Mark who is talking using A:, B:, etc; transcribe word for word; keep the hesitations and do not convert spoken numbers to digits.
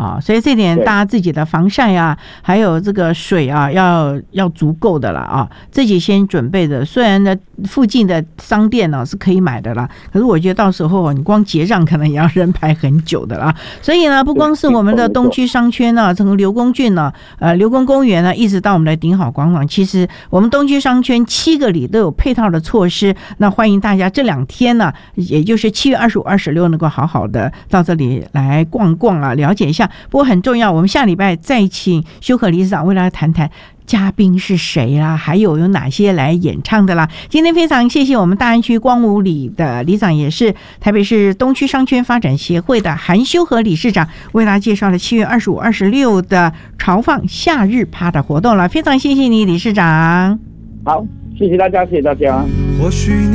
A: 啊，所以这点大家自己的防晒啊，还有这个水啊，要要足够的了啊，自己先准备的。虽然呢，附近的商店呢、啊、是可以买的啦，可是我觉得到时候你光结账可能也要人排很久的啦。所以呢，不光是我们的东区商圈呢、啊，从刘公郡呢、啊，呃，刘公公园呢，一直到我们的顶好广场，其实我们东区商圈七个里都有配套的措施。那欢迎大家这两天呢，也就是七月二十五、二十六，能够好好的到这里来逛逛啊，了解一下。不过很重要，我们下礼拜再请修可理事长为大家谈谈嘉宾是谁啦，还有有哪些来演唱的啦。今天非常谢谢我们大安区光武里的里长，也是台北市东区商圈发展协会的韩修和理事长，为大家介绍了七月二十五、二十六的朝放夏日趴的活动了。非常谢谢你，理事长。
B: 好，谢谢大家，谢谢大家。或许